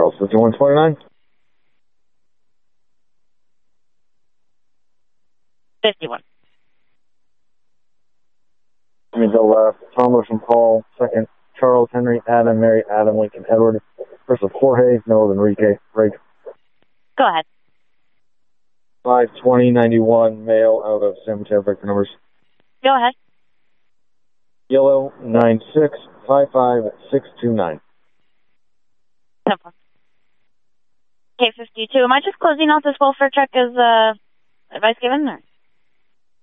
Charles 5129. 51. Until left, Tom Ocean Paul, second, Charles Henry Adam Mary Adam Lincoln Edward, first of Jorge Noel Enrique Rig. Go ahead. 52091 male out of San Mateo, vector numbers. Go ahead. Yellow 9655629. Simple. K52. Am I just closing out this welfare check as advice given? Or?